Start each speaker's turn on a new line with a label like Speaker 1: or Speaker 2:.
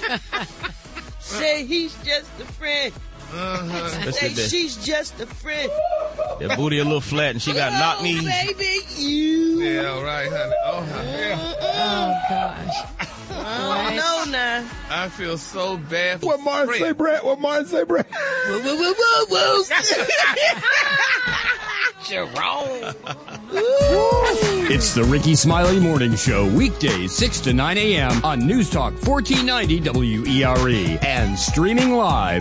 Speaker 1: Say he's just a friend. Say she's just a friend.
Speaker 2: That booty a little flat and she got knock knees.
Speaker 1: Baby, you.
Speaker 3: Yeah, all right, honey.
Speaker 4: Oh, gosh.
Speaker 1: No, nah.
Speaker 3: I feel so bad for
Speaker 5: What Martin say, Brett?
Speaker 1: Whoa.
Speaker 3: Jerome.
Speaker 6: It's the Ricky Smiley Morning Show, weekdays 6 to 9 a.m. on News Talk 1490 WERE and streaming live